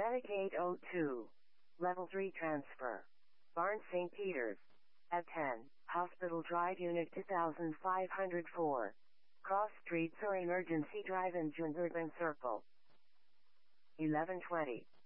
Attic 802. Level 3 transfer. Barnes St. Peter's. At 10, Hospital Drive Unit 2504. Cross Streets or Emergency Drive in Jungerburn Circle. 11:20.